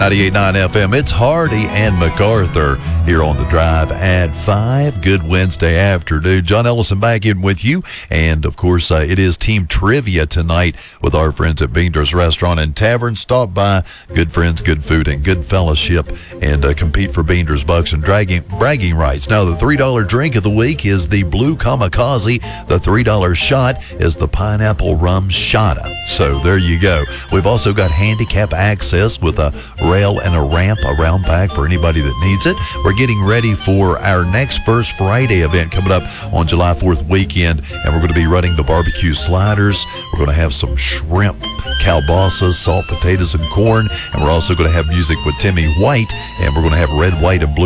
98.9 FM. It's Hardy and MacArthur here on The Drive at 5. Good Wednesday afternoon. John Ellison back in with you. And, of course, it is team trivia tonight with our friends at Beander's Restaurant and Tavern. Stop by. Good friends, good food, and good fellowship. And compete for Beander's Bucks and bragging rights. Now, the $3 drink of the week is the Blue Kamikaze. The $3 shot is the Pineapple Rum Shotta. So there you go. We've also got handicap access with a rail and a ramp around back for anybody that needs it. We're getting ready for our next First Friday event coming up on July 4th weekend, and we're going to be running the barbecue sliders. We're going to have some shrimp, kielbasa, salt potatoes, and corn, and we're also going to have music with Timmy White, and we're going to have red, white, and blue